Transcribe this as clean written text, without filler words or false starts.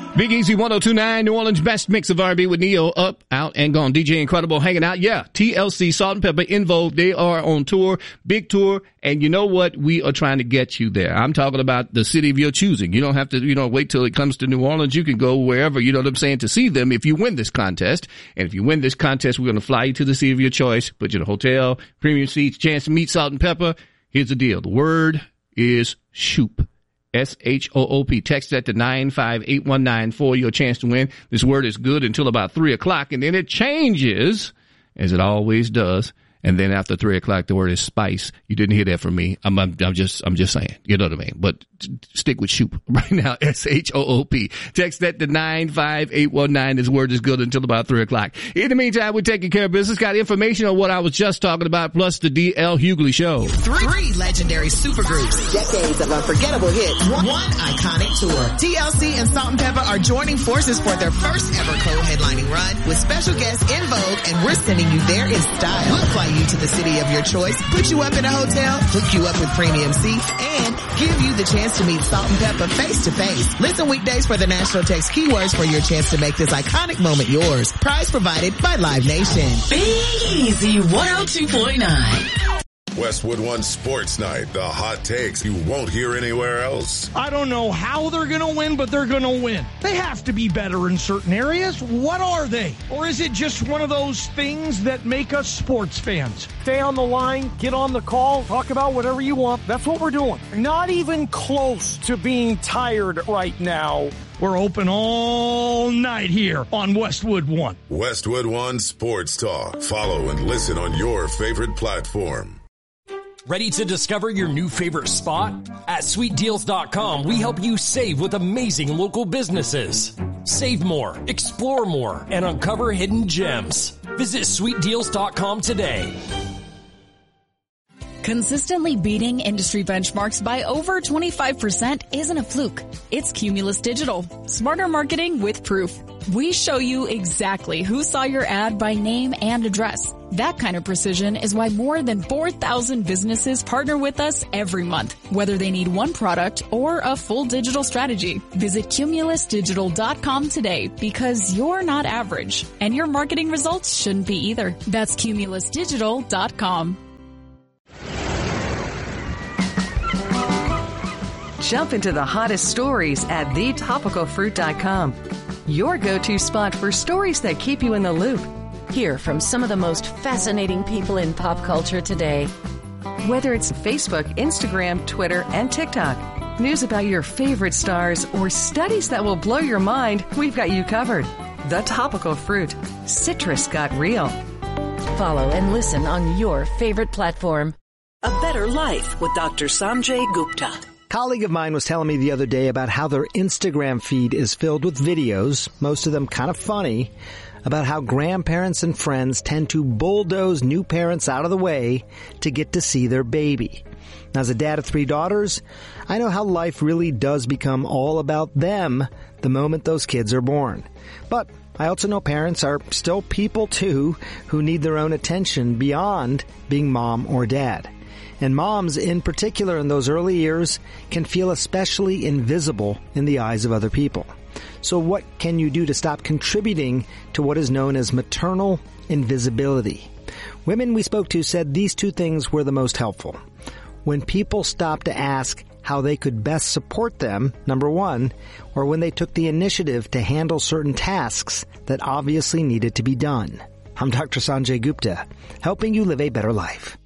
Big Easy 102.9, New Orleans' best mix of R&B with Neo, up, out, and gone. DJ Incredible hanging out. Yeah, TLC, Salt and Pepper, En Vogue, they are on tour, big tour, and you know what? We are trying to get you there. I'm talking about the city of your choosing. You don't have to, wait till it comes to New Orleans. You can go wherever, you know what I'm saying, to see them if you win this contest. And if you win this contest, we're going to fly you to the city of your choice, put you in a hotel, premium seats, chance to meet Salt and Pepper. Here's the deal. The word is SHOOP. SHOOP. Text that to 95819 for your chance to win. This word is good until about 3 o'clock, and then it changes, as it always does. And then after 3 o'clock, the word is spice. You didn't hear that from me. I'm just saying. You know what I mean? But stick with SHOOP right now. SHOOP. Text that to 95819. This word is good until about 3 o'clock. In the meantime, we're taking care of business. Got information on what I was just talking about, plus the D.L. Hughley Show. Three legendary supergroups. Decades of unforgettable hits. One iconic tour. TLC and Salt and Pepper are joining forces for their first ever co-headlining run with special guests En Vogue, and we're sending you there in style. We'll fly you to the city of your choice, put you up in a hotel, hook you up with premium seats, and give you the chance to meet Salt and Pepper face to face. Listen weekdays for the national text keywords for your chance to make this iconic moment yours. Prize provided by Live Nation. Big Easy 102.9. Westwood One Sports Night, the hot takes you won't hear anywhere else. I don't know how they're going to win, but they're going to win. They have to be better in certain areas. What are they? Or is it just one of those things that make us sports fans? Stay on the line, get on the call, talk about whatever you want. That's what we're doing. Not even close to being tired right now. We're open all night here on Westwood One. Westwood One Sports Talk. Follow and listen on your favorite platform. Ready to discover your new favorite spot? At SweetDeals.com, we help you save with amazing local businesses. Save more, explore more, and uncover hidden gems. Visit SweetDeals.com today. Consistently beating industry benchmarks by over 25% isn't a fluke. It's Cumulus Digital. Smarter marketing with proof. We show you exactly who saw your ad by name and address. That kind of precision is why more than 4,000 businesses partner with us every month, whether they need one product or a full digital strategy. Visit CumulusDigital.com today, because you're not average, and your marketing results shouldn't be either. That's CumulusDigital.com. Jump into the hottest stories at TheTopicalFruit.com. Your go-to spot for stories that keep you in the loop. Hear from some of the most fascinating people in pop culture today. Whether it's Facebook, Instagram, Twitter, and TikTok, news about your favorite stars, or studies that will blow your mind, we've got you covered. The Topical Fruit. Citrus got real. Follow and listen on your favorite platform. A Better Life with Dr. Sanjay Gupta. A colleague of mine was telling me the other day about how their Instagram feed is filled with videos, most of them kind of funny, about how grandparents and friends tend to bulldoze new parents out of the way to get to see their baby. Now, as a dad of 3 daughters, I know how life really does become all about them the moment those kids are born. But I also know parents are still people too, who need their own attention beyond being mom or dad. And moms, in particular in those early years, can feel especially invisible in the eyes of other people. So what can you do to stop contributing to what is known as maternal invisibility? Women we spoke to said these 2 things were the most helpful. When people stopped to ask how they could best support them, number 1, or when they took the initiative to handle certain tasks that obviously needed to be done. I'm Dr. Sanjay Gupta, helping you live a better life.